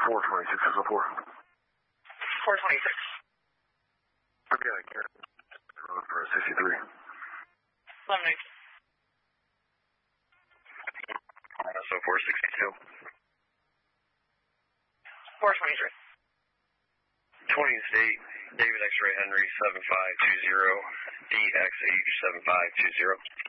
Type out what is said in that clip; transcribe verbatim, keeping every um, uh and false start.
four twenty-six six oh four. four twenty-six. Okay, I can't. Road for sixty-three. eleven eight. So four sixty-two. four twenty-three. twentieth State, David X-Ray Henry seven five two zero, D X H seven five two zero.